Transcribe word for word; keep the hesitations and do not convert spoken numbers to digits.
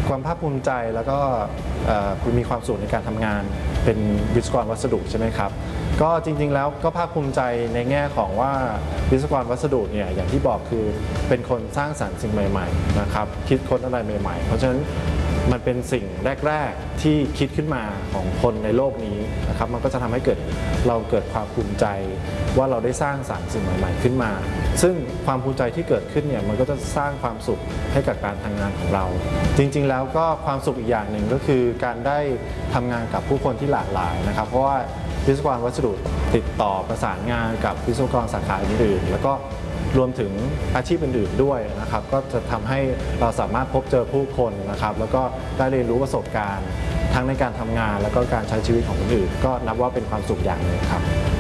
ความภาคภูมิใจแล้วก็คุณมีความสุขในการทำงานเป็นวิศวกรวัสดุใช่ไหมครับก็จริงๆแล้วก็ภาคภูมิใจในแง่ของว่าวิศวกรวัสดุเนี่ยอย่างที่บอกคือเป็นคนสร้างสรรค์สิ่งใหม่ๆนะครับคิดค้นอะไรใหม่ๆเพราะฉะนั้นมันเป็นสิ่งแรกๆที่คิดขึ้นมาของคนในโลกนี้นะครับมันก็จะทำให้เกิดเราเกิดความภูมิใจว่าเราได้สร้างสรรค์สิ่งใหม่ๆขึ้นมาซึ่งความภูมิใจที่เกิดขึ้นเนี่ยมันก็จะสร้างความสุขให้กับการทำงานของเราจริงๆแล้วก็ความสุขอีกอย่างหนึ่งก็คือการได้ทำงานกับผู้คนที่หลากหลายนะครับเพราะว่าวิศวกรวัสดุติดต่อประสานงานกับวิศวกรสาขาอื่นๆแล้วก็รวมถึงอาชีพอื่นๆด้วยนะครับก็จะทำให้เราสามารถพบเจอผู้คนนะครับแล้วก็ได้เรียนรู้ประสบการณ์ทั้งในการทำงานแล้วก็การใช้ชีวิตของคนอื่นก็นับว่าเป็นความสุขอย่างหนึ่งครับ